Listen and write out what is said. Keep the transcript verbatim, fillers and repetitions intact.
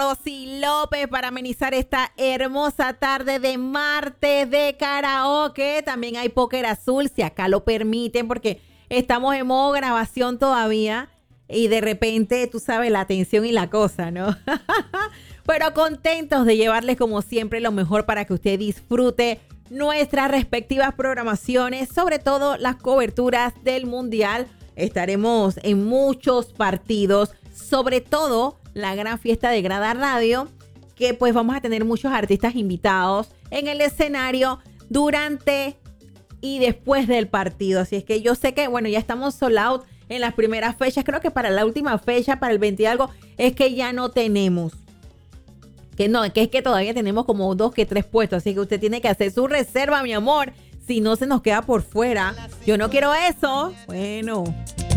Rosy López para amenizar esta hermosa tarde de martes de karaoke. También hay Póker Azul, si acá lo permiten, porque estamos en modo grabación todavía y de repente, tú sabes, la atención y la cosa, ¿no? Pero contentos de llevarles como siempre lo mejor para que usted disfrute nuestras respectivas programaciones, sobre todo las coberturas del Mundial. Estaremos en muchos partidos, sobre todo la gran fiesta de Grada Radio, que pues vamos a tener muchos artistas invitados en el escenario durante y después del partido. Así es que yo sé que, bueno, ya estamos sold out en las primeras fechas. Creo que para la última fecha, para el veinte y algo, es que ya no tenemos. Que no, que es que todavía tenemos como dos que tres puestos. Así que usted tiene que hacer su reserva, mi amor. Si no, se nos queda por fuera. Yo no quiero eso. Bueno.